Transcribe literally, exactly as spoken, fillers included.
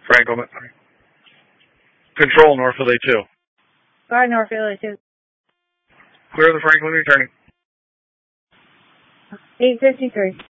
Franklin. Control, North Philly two. Go ahead, North Philly two. Clear the Franklin returning. eight fifty-three.